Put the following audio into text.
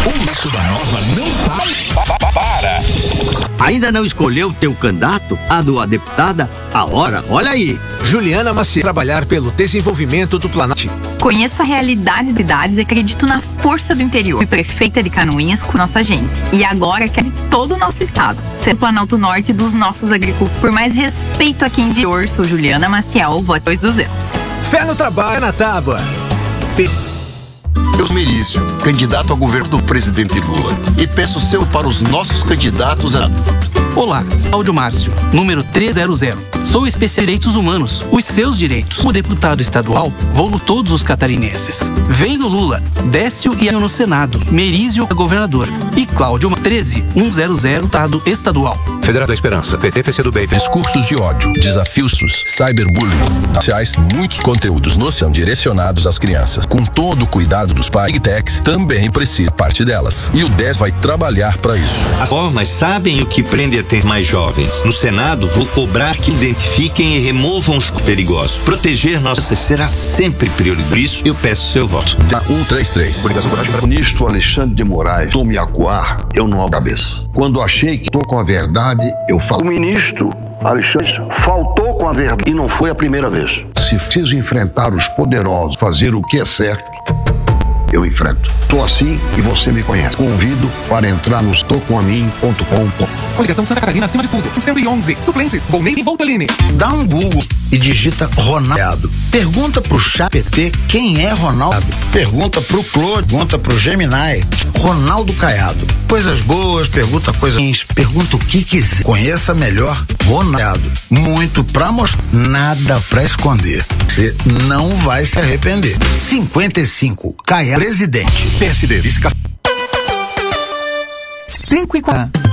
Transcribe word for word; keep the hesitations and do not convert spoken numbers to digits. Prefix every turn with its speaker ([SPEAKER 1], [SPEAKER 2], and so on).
[SPEAKER 1] O Isso da Nova não tá. Para!
[SPEAKER 2] Ainda não escolheu o teu candidato? A do a deputada? A hora, olha aí.
[SPEAKER 3] Juliana Maciel, trabalhar pelo desenvolvimento do Planalto.
[SPEAKER 4] Conheço a realidade de idades e acredito na força do interior. Fui prefeita de Canoinhas com nossa gente. E agora quero de todo o nosso estado. Ser Planalto Norte dos nossos agricultores. Por mais respeito a quem de interior, sou Juliana Maciel, voto dois mil e duzentos.
[SPEAKER 3] Fé no trabalho na tábua. P...
[SPEAKER 5] Eu sou Merício, candidato ao governo do presidente Lula. E peço seu para os nossos candidatos a...
[SPEAKER 6] Olá, Cláudio Márcio, número trezentos. Sou especialista em direitos humanos, os seus direitos. Como deputado estadual, vou no todos os catarinenses. Vem do Lula, Décio e no Senado, Merício a governador. E Cláudio treze mil cento, deputado estadual.
[SPEAKER 3] Federal da Esperança, P T, P C do B.
[SPEAKER 7] Discursos de ódio, desafios, cyberbullying, sociais, muitos conteúdos não são direcionados às crianças. Com todo o cuidado dos pais, Big Techs também precisa parte delas. E o D E S vai trabalhar para isso.
[SPEAKER 8] As formas sabem o que prende a ter mais jovens. No Senado, vou cobrar que identifiquem e removam os perigosos. Proteger nossas será sempre prioridade. Por isso, eu peço seu voto.
[SPEAKER 7] Da cento e trinta e três.
[SPEAKER 9] O ministro Alexandre de Moraes, tome acuar, eu não abro a cabeça. Quando achei que estou com a verdade, eu falo.
[SPEAKER 10] O ministro Alexandre faltou com a verdade e não foi a primeira vez.
[SPEAKER 9] Se preciso enfrentar os poderosos, fazer o que é certo, eu enfrento. Estou assim e você me conhece. Convido para entrar no estou com a mim ponto com ponto com.
[SPEAKER 1] Coligação Santa Catarina acima de tudo. cento e onze. Suplentes. Volney e Voltolini.
[SPEAKER 11] Dá um Google e digita Ronaldo. Pergunta pro Chat G P T quem é Ronaldo. Pergunta pro Claude. Pergunta pro Gemini. Ronaldo Caiado. Coisas boas, pergunta coisas ruins, pergunta o que quiser. Conheça melhor Ronaldo. Muito pra mostrar, nada pra esconder. Você não vai se arrepender. cinquenta e cinco. Caiado presidente.
[SPEAKER 1] P S D.
[SPEAKER 4] cinco e quatro.